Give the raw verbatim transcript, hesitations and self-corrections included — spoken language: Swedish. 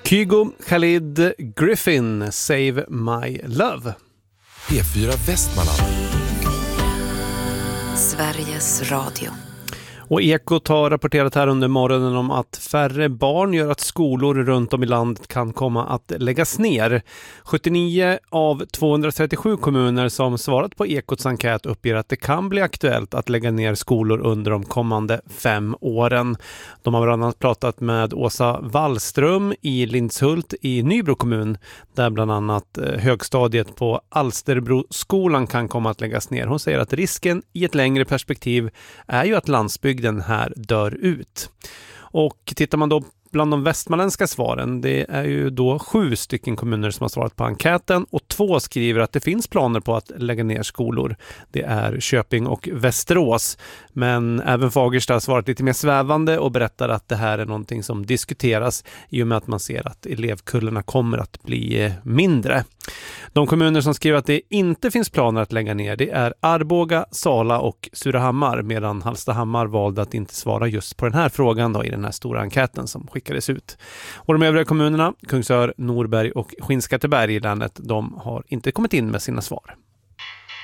Kygo Khalid Griffin, Save My Love. P fyra Västmanland. Sveriges Radio. Och Ekot har rapporterat här under morgonen om att färre barn gör att skolor runt om i landet kan komma att läggas ner. sjuttionio av tvåhundratrettiosju kommuner som svarat på Ekots enkät uppger att det kan bli aktuellt att lägga ner skolor under de kommande fem åren. De har bland annat pratat med Åsa Wallström i Lindshult i Nybro kommun, där bland annat högstadiet på Alsterbroskolan kan komma att läggas ner. Hon säger att risken i ett längre perspektiv är ju att landsbygden den här dör ut. Och tittar man då bland de västmanländska svaren, det är ju då sju stycken kommuner som har svarat på enkäten och två skriver att det finns planer på att lägga ner skolor. Det är Köping och Västerås. Men även Fagersta har svarat lite mer svävande och berättar att det här är någonting som diskuteras i och med att man ser att elevkullarna kommer att bli mindre. De kommuner som skriver att det inte finns planer att lägga ner, det är Arboga, Sala och Surahammar, medan Hallstahammar valde att inte svara just på den här frågan då, i den här stora enkäten som skickades ut. Och de övriga kommunerna, Kungsör, Norberg och Skinnskatteberg i landet, de har inte kommit in med sina svar.